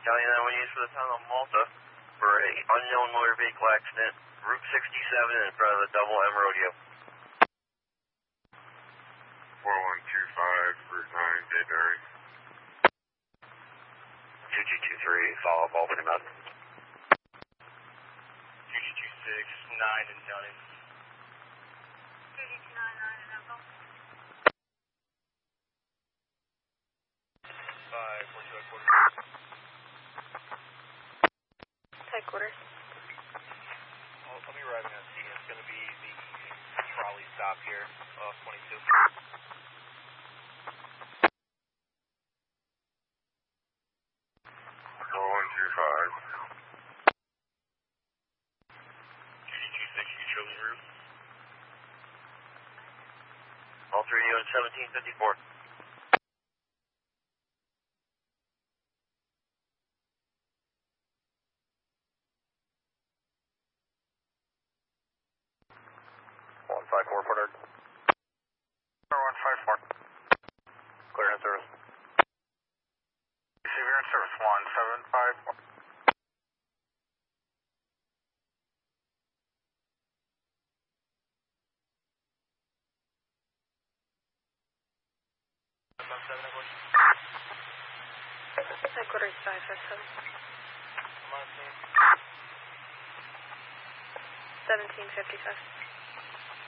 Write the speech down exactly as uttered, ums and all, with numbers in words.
County nine one for the town of Malta for a unknown motor vehicle accident, Route sixty-seven in front of the Double M Rodeo. four one two five, Route nine, Bayberry. two two two three, follow up Albany Mountain. two two two six, nine in County. two two two nine nine in Echo. five, four two headquarters. Headquarters. I'll, I'll be arriving on scene. It's going to be the trolley stop here off twenty-two. four one two five. two two two six, you chilling route? All three units seventeen fifty-four. one five four, Fort Howard. one five four. Clear in service. Receive your in service, one seven five four. Headquarters five five seven. Come on, team. seventeen fifty-five.